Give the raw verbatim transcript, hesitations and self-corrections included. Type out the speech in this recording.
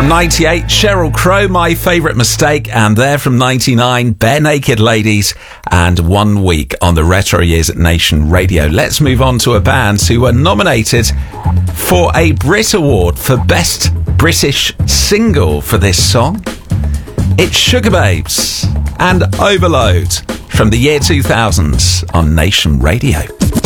From ninety-eight, Sheryl Crow, My Favourite Mistake, and there from ninety-nine, Bare Naked Ladies, and One Week on the Retro Years at Nation Radio. Let's move on to a band who were nominated for a Brit Award for Best British Single for this song. It's Sugababes and Overload from the year two thousand on Nation Radio.